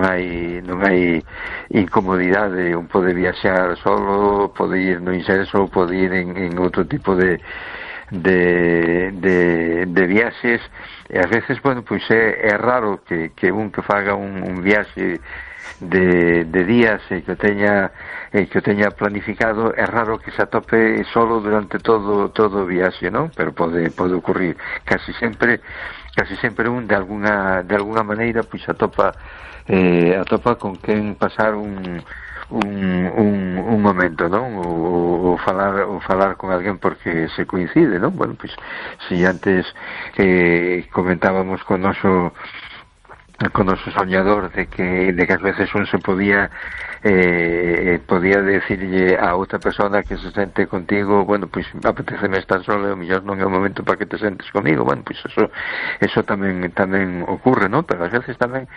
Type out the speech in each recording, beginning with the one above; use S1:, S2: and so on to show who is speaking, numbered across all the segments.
S1: hai incomodidade, un pode viaxar solo, pode ir no inserso, pode ir en outro tipo de viaxes, e ás veces, bueno, pois é raro que un que faga un viaxe de días e que o teña planificado, é raro que se atope solo durante todo o viaxe, non? Pero pode ocurrir casi sempre un de alguna maneira pois atopa con quen pasar un momento, non? Ou falar con alguén porque se coincide, non? Bueno, pois si antes comentábamos con noso soñador de que ás veces un se podía decirlle a outra persona que se sente contigo, bueno, pois apeteceme estar solo, o mellor non é o momento para que te sentes comigo, bueno, pois eso tamén ocurre, non? Pero ás veces tamén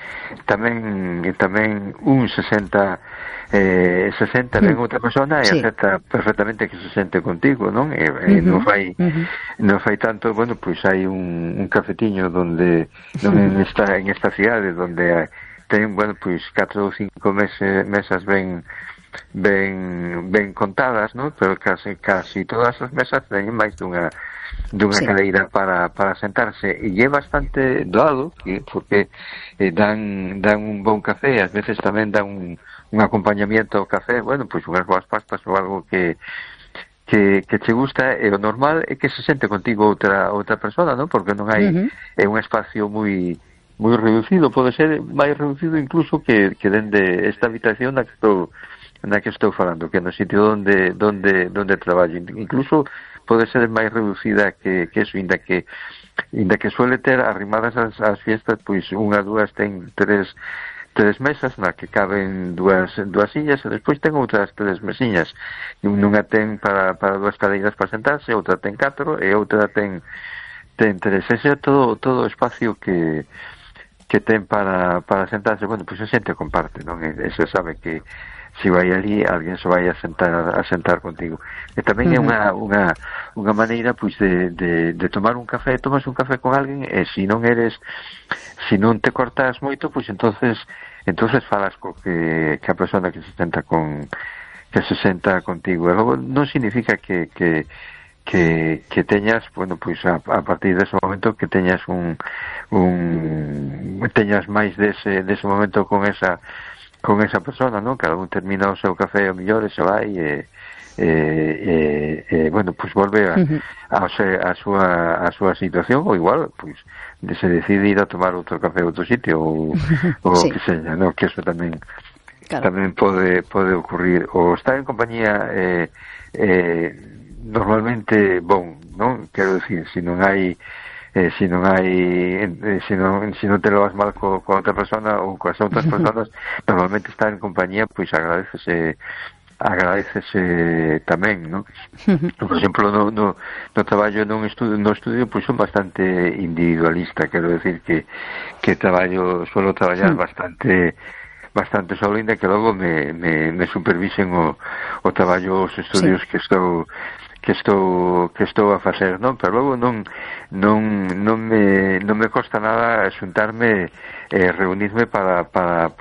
S1: un se senta ven outra persona e acepta perfectamente que se sente contigo, non? E non fai tanto, bueno, pois hai un cafetiño donde en esta cidade donde ten, bueno, pois 4 ou 5 mesas ben contadas, non? Pero casi todas as mesas teñen máis dunha cadeira para sentarse, e é bastante doado porque dan un bon café, ás veces tamén dan un acompañamiento ao café, bueno, pois unhas boas pastas ou algo que che gusta, e o normal é que se sente contigo outra persona, non? Porque non hai un espacio moi reducido, pode ser máis reducido incluso que dende esta habitación na que estou falando, que no sitio donde traballo, incluso pode ser máis reducida que eso, inda que suele ter arrimadas as fiestas, pois unha, dúas, ten tres mesas na que caben dúas sillas, e despois ten outras 3 mesiñas, nunha ten para 2 cadeiras para sentarse, outra ten 4 e outra ten 3. Ese é todo o espacio que ten para sentarse. Bueno, pois a xente comparte, non? E se sabe que se vai ali, alguén se vai a sentar contigo. E tamén é unha maneira, pois, de tomar un café. Tomas un café con alguén, e se non te cortas moito, pois entonces falas que a persona que se senta contigo. E logo non significa que teñas, bueno, pois a partir dese momento que teñas teñas máis dese momento con esa persona, non? Cada un termina o seu café o mellor e se vai bueno, pois volve a súa situación, ou igual, pois se decide ir a tomar outro café a outro sitio ou sí, que seña, non? Que eso tamén pode ocurrir. O estar en compañía normalmente bon, non? Quero dicir, se non te lo vas mal con outra persona ou coas outras personas, normalmente estar en compañía pois agradecese tamén, non? Por exemplo, no traballo no estudio pois son bastante individualista, quero decir que suelo traballar bastante solo, ainda que logo me supervisen o traballo, os estudios que estou a facer, non? Pero logo non me costa nada xuntarme, reunirme para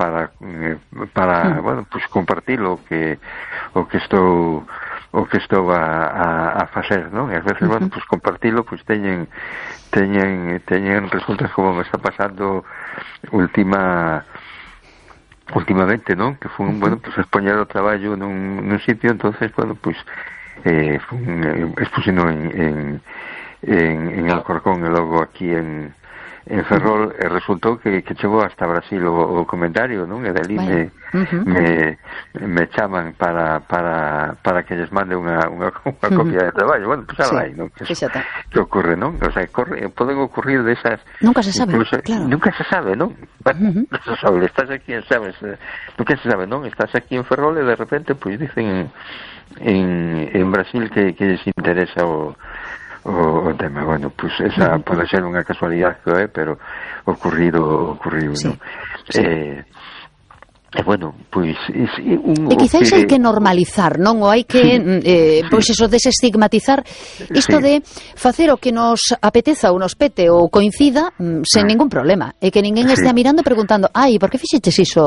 S1: bueno, pues compartir o que estou a facer, non? E ás veces, bueno, pues compartilo, pues teñen resultas como me está pasando últimamente, non? Que foi bueno, pues expoñer o traballo nun sitio, entonces, bueno, pues expusino en Alcorcón e logo aquí en Ferrol, e resultou que chegou hasta Brasil o comentario, non? E dali me chaman para que lles mande unha copia de traballo. Bueno, pues alá hai, non? Que ocurre, non? O sea, poden ocurrir desas...
S2: Nunca se sabe,
S1: incluso,
S2: claro.
S1: Nunca se sabe, non? Bueno, estás aquí, sabes, nunca se sabe, non? Estás aquí en Ferrol e de repente, pues dicen en Brasil que lles interesa o tema. Bueno, pues esa pode ser unha casualidade, pero ocurrido,
S2: sí,
S1: non?
S2: Sí.
S1: Bueno, pois
S2: quizáis hai que normalizar, non? Ou hai que pois eso, desestigmatizar isto de facer o que nos apeteza ou nos pete ou coincida sen ningún problema, e que ninguén estea mirando preguntando, ai, por que fixeches iso